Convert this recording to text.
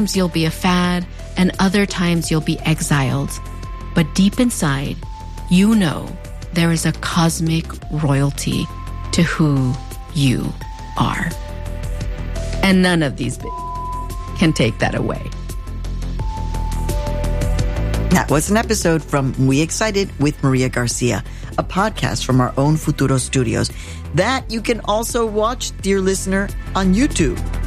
you'll be a fad, and other times you'll be exiled. But deep inside, you know there is a cosmic royalty to who you are. And none of these can take that away. That was an episode from Muy Excited with Maria Garcia, a podcast from our own Futuro Studios that you can also watch, dear listener, on YouTube.